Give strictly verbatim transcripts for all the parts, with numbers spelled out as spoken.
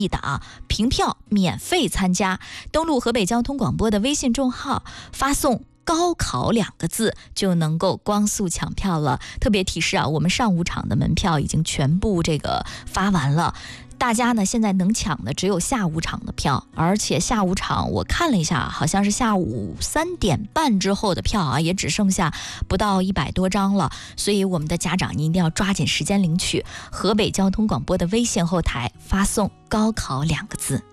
一打，凭票免费参加。登录河北交通广播的微信众号，发送高考两个字就能够光速抢票了。特别提示啊，我们上午场的门票已经全部这个发完了，大家呢现在能抢的只有下午场的票，而且下午场我看了一下，好像是下午三点半之后的票啊，也只剩下不到一百多张了。所以我们的家长你一定要抓紧时间领取。河北交通广播的微信后台发送高考两个字。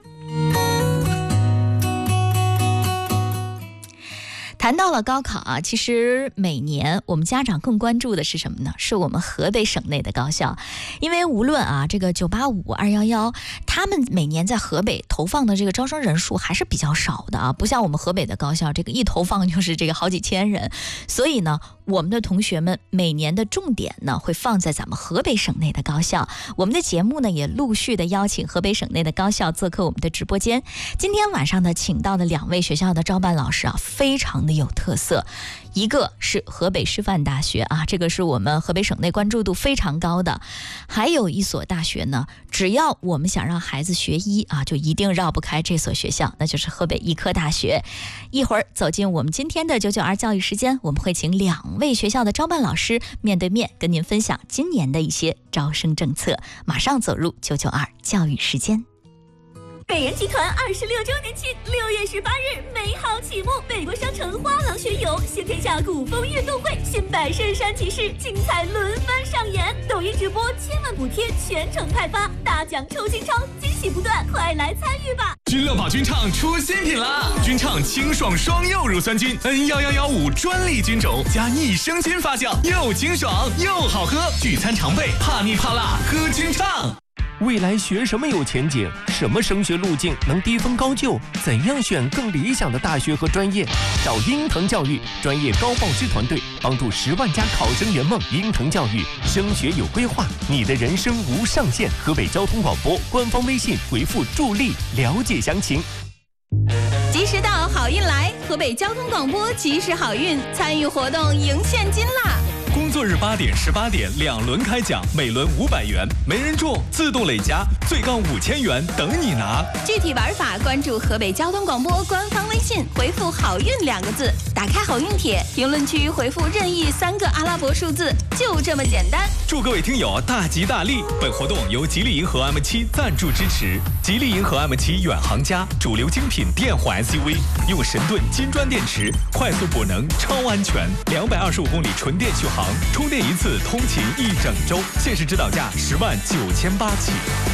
谈到了高考啊，其实每年我们家长更关注的是什么呢？是我们河北省内的高校。因为无论啊这个九八五、二一一，他们每年在河北投放的这个招生人数还是比较少的啊，不像我们河北的高校，这个一投放就是这个好几千人。所以呢，我们的同学们每年的重点呢会放在咱们河北省内的高校。我们的节目呢也陆续的邀请河北省内的高校做客我们的直播间。今天晚上呢请到的两位学校的招办老师啊，非常的有特色。一个是河北师范大学啊，这个是我们河北省内关注度非常高的。还有一所大学呢，只要我们想让孩子学医啊，就一定绕不开这所学校，那就是河北医科大学。一会儿走进我们今天的九九二教育时间，我们会请两位学校的招办老师面对面跟您分享今年的一些招生政策。马上走入九九二教育时间。 北人集团二十六周年庆，六月十八日美好启幕，北国商城花廊学游，新天下古风运动会，新百圣山骑士，精彩轮番上演。抖音直播千万补贴，全程派发，大奖抽新钞，惊喜不断，快来参与吧！ 君乐宝君畅出新品啦！君畅清爽双柚乳酸菌 N 一一一五专利菌种加益生菌发酵，又清爽又好喝，聚餐常备，怕腻怕辣喝君畅。 未来学什么有前景？什么升学路径能低分高就？怎样选更理想的大学和专业？找鹰腾教育专业高报师团队，帮助十万家考生圆梦。鹰腾教育升学有规划，你的人生无上限。河北交通广播官方微信回复助力了解详情。 及时到，好运来！河北交通广播及时好运，参与活动赢现金啦！ 工作日八点、十八点两轮开奖，每轮五百元，没人中自动累加，最高五千元等你拿。 具体玩法关注河北交通广播官方微信，回复“好运”两个字，打开好运帖，评论区回复任意三个阿拉伯数字，就这么简单。 祝各位听友大吉大利！本活动由吉利银河 M 七 赞助支持。吉利银河 M 七 远航家，主流精品电混 S U V， 用神盾金砖电池，快速补能，超安全，两百二十五公里纯电续航。充电一次通勤一整周，限时指导价十万九千八起。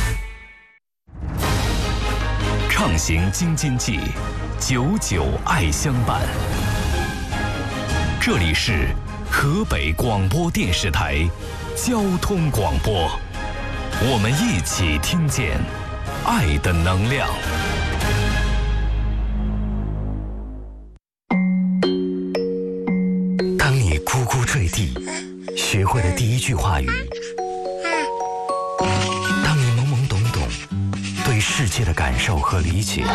畅行京津冀，九九爱相伴。这里是河北广播电视台交通广播，我们一起听见爱的能量。当你咕咕坠地，学会了第一句话语；当你懵懵懂懂，对世界的感受和理解；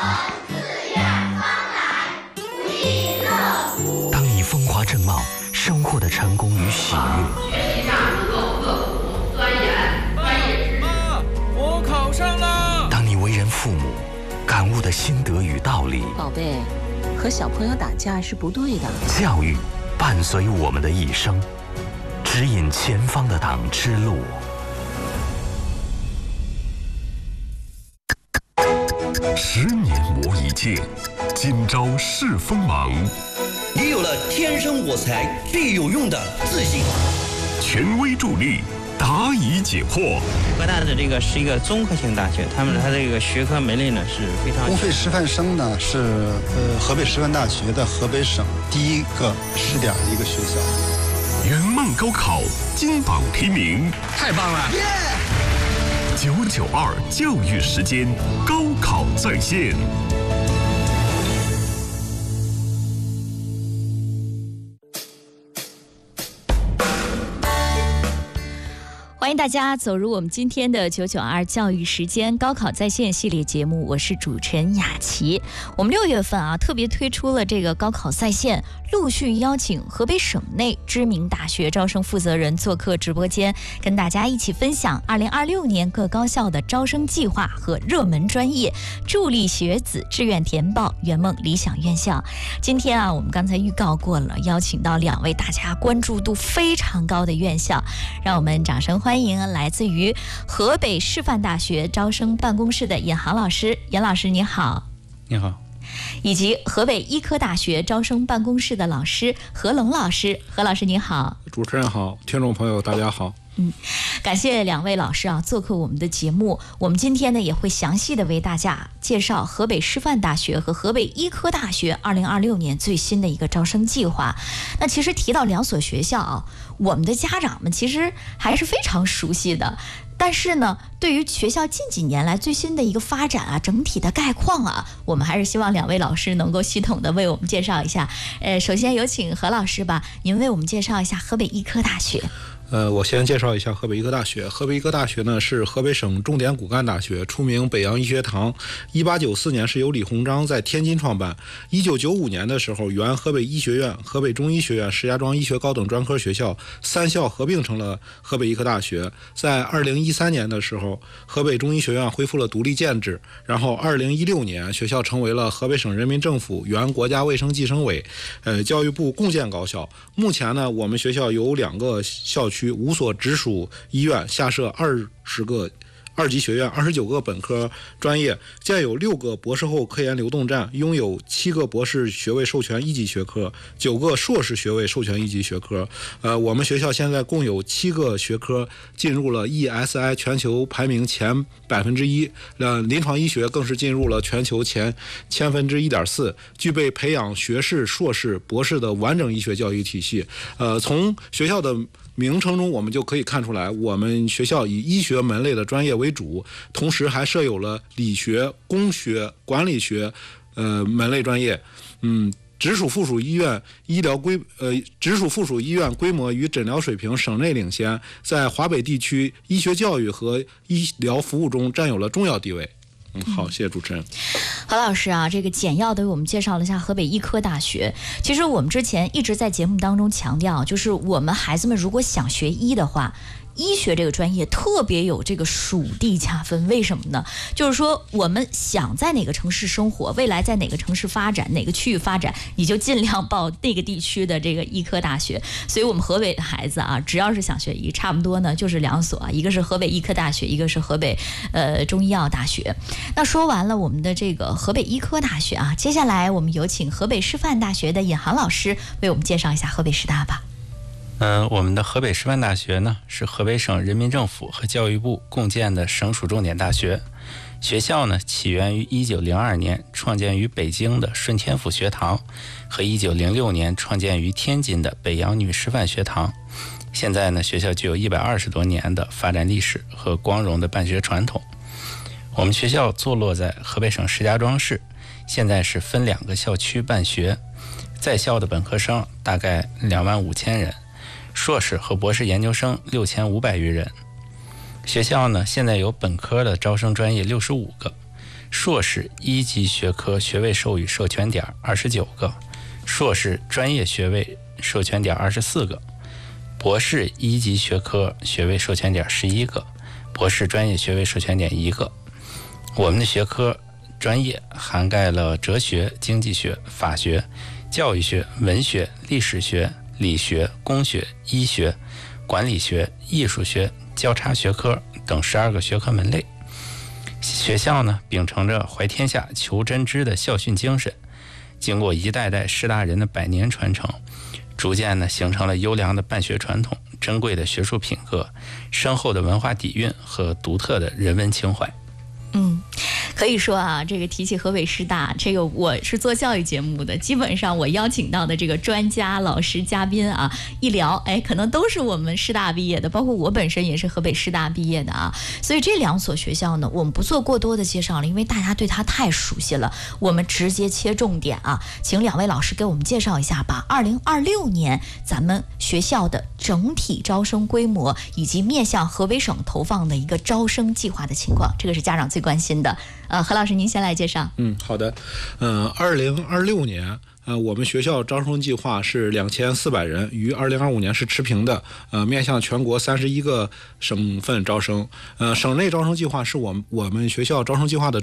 当你风华正茂，生活的成功与喜悦。 学习上能够刻苦钻研，专业知识。 妈，我考上了。 当你为人父母，感悟的心得与道理。 宝贝，和小朋友打架是不对的。 教育伴随我们的一生，指引前方的党之路。 十年磨一剑，今朝试锋芒。 你有了天生我材必有用的自信。 权威助力，答疑解惑。 河大的这个是一个综合性大学，他们它这个学科门类呢是非常。 公费师范生呢是呃河北师范大学的河北省第一个试点的一个学校。 圆梦高考金榜题名， 太棒了！耶！ 九九二教育时间，高考在线。 欢迎大家走入我们今天的九九二教育时间高考在线系列节目，我是主持人雅琪。我们六月份啊特别推出了这个高考在线，陆续邀请河北省内知名大学招生负责人做客直播间，跟大家一起分享二零二六年各高校的招生计划和热门专业，助力学子志愿填报圆梦理想院校。今天啊，我们刚才预告过了，邀请到两位大家关注度非常高的院校，让我们掌声欢迎来自于河北师范大学招生办公室的尹航老师。尹老师你好。 你好。 以及河北医科大学招生办公室的老师何龙老师。何老师你好。 主持人好，听众朋友大家好。 嗯，感谢两位老师啊做客我们的节目。我们今天呢也会详细的为大家介绍河北师范大学和河北医科大学二零二六年最新的一个招生计划。那其实提到两所学校啊，我们的家长们其实还是非常熟悉的。但是呢，对于学校近几年来最新的一个发展啊，整体的概况啊，我们还是希望两位老师能够系统的为我们介绍一下。呃，首先有请何老师吧，您为我们介绍一下河北医科大学。 呃，我先介绍一下河北医科大学。河北医科大学呢是河北省重点骨干大学，出名北洋医学堂。一八九四年是由李鸿章在天津创办。一九九五年的时候，原河北医学院、河北中医学院、石家庄医学高等专科学校三校合并成了河北医科大学。在二零一三年的时候，河北中医学院恢复了独立建制。然后二零一六年，学校成为了河北省人民政府原国家卫生计生委、呃教育部共建高校。目前呢，我们学校有两个校区。五所直属医院，下设二十个二级学院，二十九个本科专业，建有六个博士后科研流动站，拥有七个博士学位授权一级学科，九个硕士学位授权一级学科。呃，我们学校现在共有七个学科进入了 E S I 全球排名前百分之一，呃，临床医学更是进入了全球前千分之一点四，具备培养学士、硕士、博士的完整医学教育体系。呃，从学校的名称中我们就可以看出来，我们学校以医学门类的专业为主，同时还设有了理学、工学、管理学呃门类专业。嗯，直属附属医院医疗规呃直属附属医院规模与诊疗水平省内领先，在华北地区医学教育和医疗服务中占有了重要地位。嗯，好，谢谢主持人。 何老师啊，这个简要的为我们介绍了一下河北医科大学。其实我们之前一直在节目当中强调，就是我们孩子们如果想学医的话，医学这个专业特别有这个属地加分。为什么呢？就是说我们想在哪个城市生活，未来在哪个城市发展，哪个区域发展，你就尽量报那个地区的这个医科大学。所以我们河北的孩子啊，只要是想学医，差不多呢就是两所啊，一个是河北医科大学，一个是河北呃中医药大学。那说完了我们的这个河北医科大学啊，接下来我们有请河北师范大学的尹航老师为我们介绍一下河北师大吧。 嗯、呃，我们的河北师范大学呢，是河北省人民政府和教育部共建的省属重点大学。学校呢，起源于一九零二年，创建于北京的顺天府学堂，和一九零六年创建于天津的北洋女师范学堂。现在呢，学校具有一百二十多年的发展历史和光荣的办学传统。我们学校坐落在河北省石家庄市，现在是分两个校区办学，在校的本科生大概两万五千人。硕士和博士研究生六千五百余人。学校呢，现在有本科的招生专业六十五个，硕士一级学科学位授予授权点二十九个，硕士专业学位授权点二十四个，博士一级学科学位授权点十一个，博士专业学位授权点一个。我们的学科专业涵盖了哲学、经济学、法学、教育学、文学、历史学、理学、工学、医学、管理学、艺术学、交叉学科等十二个学科门类。学校呢，秉承着怀天下、求真知的校训精神，经过一代代师大人的百年传承，逐渐呢形成了优良的办学传统、珍贵的学术品格、深厚的文化底蕴和独特的人文情怀。 嗯， 可以说啊，这个提起河北师大，这个我是做教育节目的，基本上我邀请到的这个专家、老师、嘉宾啊，一聊，哎，可能都是我们师大毕业的，包括我本身也是河北师大毕业的啊。所以这两所学校呢，我们不做过多的介绍了，因为大家对它太熟悉了。我们直接切重点啊，请两位老师给我们介绍一下吧。二零二六年咱们学校的整体招生规模，以及面向河北省投放的一个招生计划的情况，这个是家长最关心的。呃，何老师您先来介绍。 嗯，好的。嗯、呃，二零二六年。呃，我们学校招生计划是两千四百人，与二零二五年是持平的。呃，面向全国三十一个省份招生。呃，省内招生计划是我们我们学校招生计划的